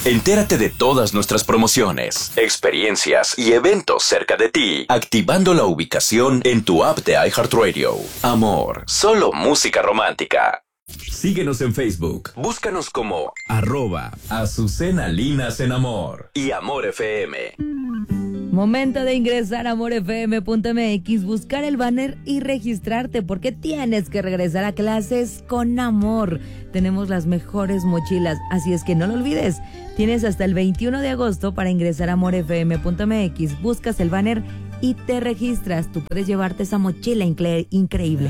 Entérate de todas nuestras promociones, experiencias y eventos cerca de ti, activando la ubicación en tu app de iHeartRadio. Amor, solo música romántica. Síguenos en Facebook. Búscanos como @AzucenaLinasEnAmor y Amor FM. Momento de ingresar a amorfm.mx, buscar el banner y registrarte, porque tienes que regresar a clases con amor. Tenemos las mejores mochilas, así es que no lo olvides. Tienes hasta el 21 de agosto para ingresar a amorfm.mx, buscas el banner y te registras. Tú puedes llevarte esa mochila increíble.